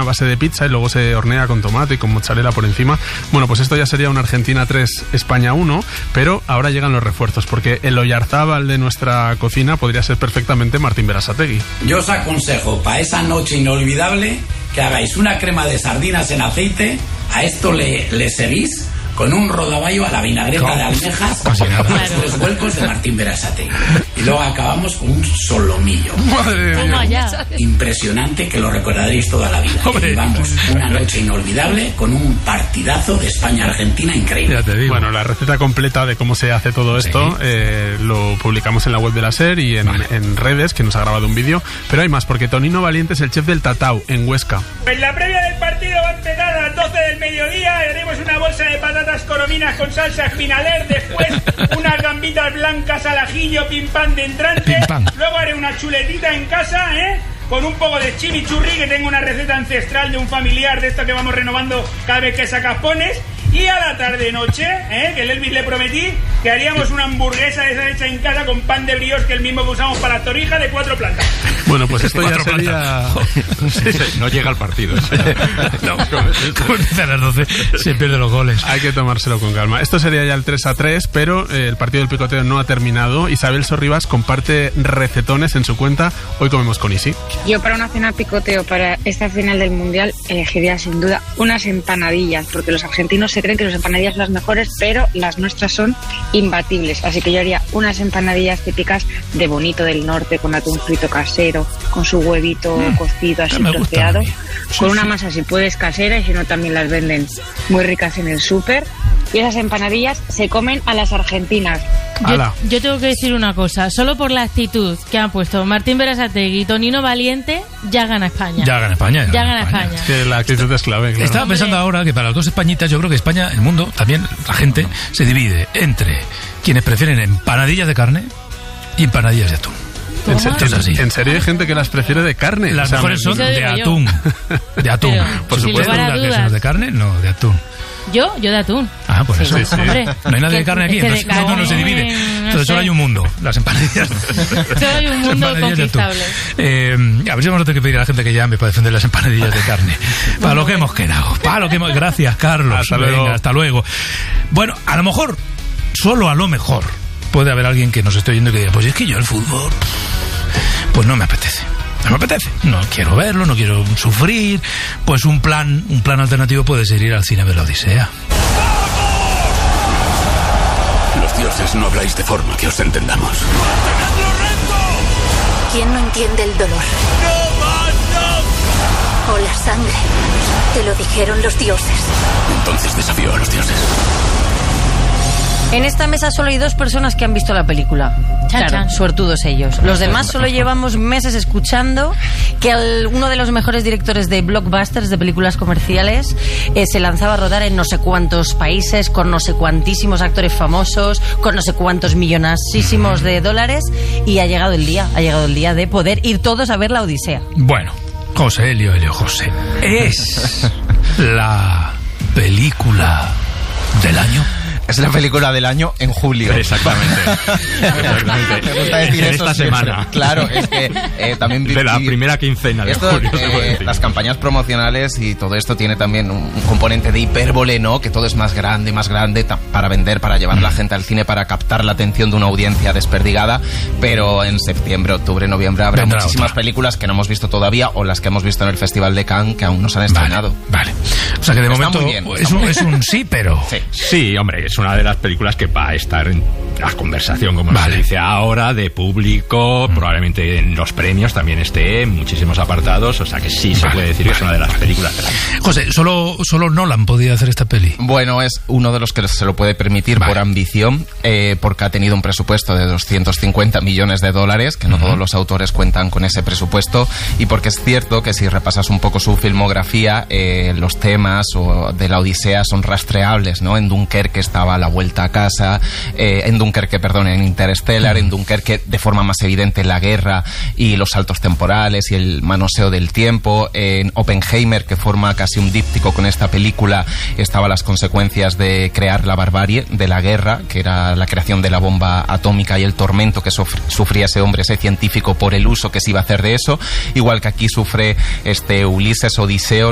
a base de pizza y luego se hornea con tomate y con mozzarella por encima. Bueno, pues esto ya sería una Argentina 3, España 1, pero ahora llegan los refuerzos, porque el Oyarzábal de nuestra cocina podría ser perfectamente Martín Berasategui. Yo os aconsejo para esa noche inolvidable que hagáis una crema de sardinas en aceite, a esto le seguís con un rodaballo a la vinagreta de almejas, los 3 vuelcos de Martín Berasategui. Y luego acabamos con un solomillo. Impresionante, que lo recordaréis toda la vida. Y vamos, una noche inolvidable con un partidazo de España-Argentina increíble. Ya te digo. Bueno, la receta completa de cómo se hace todo esto lo publicamos en la web de la SER y en redes, que nos ha grabado un vídeo. Pero hay más, porque Tonino Valiente es el chef del Tatau, en Huesca. En la previa del partido va a empezar a las 12 del mediodía. Haremos una bolsa de patatas corominas con salsa espinaler, después unas gambitas blancas al ajillo, pim pam de entrante, luego haré una chuletita en casa, con un poco de chimichurri, que tengo una receta ancestral de un familiar de esto que vamos renovando cada vez que sacas pones. Y a la tarde-noche, que el Elvis le prometí que haríamos una hamburguesa de esa hecha en casa con pan de brioche, que es el mismo que usamos para la torrija, de 4 plantas. Bueno, pues esto ya sería... No llega al partido. No, como empieza a las 12, se pierden los goles. Hay que tomárselo con calma. Esto sería ya el 3-3, pero el partido del picoteo no ha terminado. Isabel Sorribas comparte recetones en su cuenta. Hoy comemos con Isi. Yo para una cena picoteo para esta final del Mundial elegiría sin duda unas empanadillas, porque los argentinos se creen que las empanadillas son las mejores, pero las nuestras son imbatibles. Así que yo haría unas empanadillas típicas de Bonito del Norte, con atún frito casero, con su huevito cocido así troceado, con una masa si puedes casera, y si no también las venden muy ricas en el súper. Y esas empanadillas se comen a las argentinas. Yo tengo que decir una cosa, solo por la actitud que han puesto Martín Berasategui y Tonino Valiente, ya gana España. Ya gana España. Es que la actitud es clave. Claro. Estaba pensando ahora que para las dos Españitas, yo creo que España, el mundo, también la gente se divide entre quienes prefieren empanadillas de carne y empanadillas de atún. ¿En serio hay gente que las prefiere de carne? Las mejores son de atún. De atún. Pero, por supuesto, las que son de carne, no, de atún. Yo de atún. Ah, pues eso. Sí. Hombre, no hay nadie de carne aquí, entonces no se divide. Entonces solo hay un mundo, las empanadillas. Solo hay un mundo conquistable. A ver si vamos a tener que pedir a la gente que llame para defender las empanadillas de carne. Para lo que hemos quedado. Gracias, Carlos. Hasta luego. Bueno, a lo mejor, solo a lo mejor, puede haber alguien que nos esté oyendo y que diga, pues es que yo el fútbol, pues no me apetece. No me apetece, no quiero verlo, no quiero sufrir. Pues un plan alternativo puede ser ir al cine de la Odisea. Los dioses no habláis de forma que os entendamos. ¿Quién no entiende el dolor? O la sangre. Te lo dijeron los dioses. Entonces desafío a los dioses. En esta mesa solo hay 2 personas que han visto la película. Claro, suertudos ellos. Los demás solo llevamos meses escuchando que uno de los mejores directores de blockbusters, de películas comerciales, se lanzaba a rodar en no sé cuántos países, con no sé cuantísimos actores famosos, con no sé cuántos millonasísimos de dólares, y ha llegado el día de poder ir todos a ver la Odisea. Bueno, Helio José, ¿es la película del año? Es la película del año en julio. Exactamente. Me gusta decir eso esta semana. Claro, es que también... De la primera quincena de julio. Las campañas promocionales y todo esto tiene también un componente de hipérbole, ¿no? Que todo es más grande, para vender, para llevar a la gente al cine, para captar la atención de una audiencia desperdigada. Pero en septiembre, octubre, noviembre habrá muchísimas películas que no hemos visto todavía, o las que hemos visto en el Festival de Cannes que aún no se han estrenado. Vale. O sea que de momento es un sí, pero... Sí, hombre, es una de las películas que va a estar en la conversación, como se dice ahora, de público, probablemente en los premios también esté, en muchísimos apartados, o sea que sí se puede decir que es una de las películas del año. José, solo Nolan podía hacer esta peli. Bueno, es uno de los que se lo puede permitir por ambición, porque ha tenido un presupuesto de $250 millones, que no todos los autores cuentan con ese presupuesto, y porque es cierto que si repasas un poco su filmografía, los temas de la Odisea son rastreables, ¿no? En Dunkerque estaba La vuelta a casa, en Interstellar, en Dunkerque de forma más evidente la guerra y los saltos temporales y el manoseo del tiempo. En Oppenheimer, que forma casi un díptico con esta película, estaban las consecuencias de crear la barbarie de la guerra, que era la creación de la bomba atómica y el tormento que sufría ese hombre, ese científico, por el uso que se iba a hacer de eso, igual que aquí sufre Ulises Odiseo,